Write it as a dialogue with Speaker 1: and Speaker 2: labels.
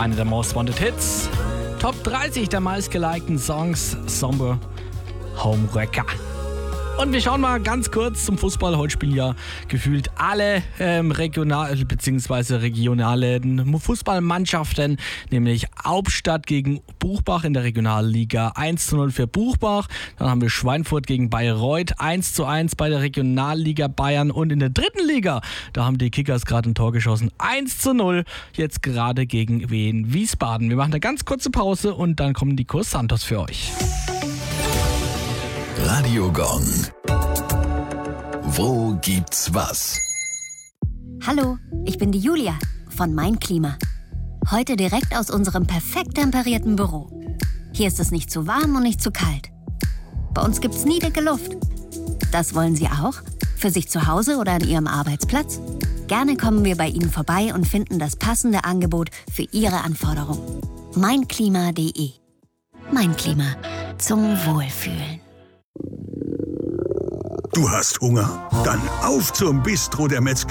Speaker 1: Eine der Most Wanted Hits. Top 30 der meistgelikten Songs. Somber Homewrecker. Und wir schauen mal ganz kurz zum Fußball. Heute spielen ja gefühlt alle regionalen Fußballmannschaften, nämlich Hauptstadt gegen Buchbach in der Regionalliga 1:0 für Buchbach. Dann haben wir Schweinfurt gegen Bayreuth 1:1 bei der Regionalliga Bayern. Und in der dritten Liga, da haben die Kickers gerade ein Tor geschossen. 1:0 jetzt gerade gegen Wien Wiesbaden. Wir machen eine ganz kurze Pause und dann kommen die Kurs Santos für euch.
Speaker 2: Radio Gong. Wo gibt's was?
Speaker 3: Hallo, ich bin die Julia von Mein Klima. Heute direkt aus unserem perfekt temperierten Büro. Hier ist es nicht zu warm und nicht zu kalt. Bei uns gibt's nie dicke Luft. Das wollen Sie auch? Für sich zu Hause oder an Ihrem Arbeitsplatz? Gerne kommen wir bei Ihnen vorbei und finden das passende Angebot für Ihre Anforderungen. Meinklima.de. Mein Klima. Zum Wohlfühlen.
Speaker 4: Du hast Hunger? Dann auf zum Bistro der Metzger.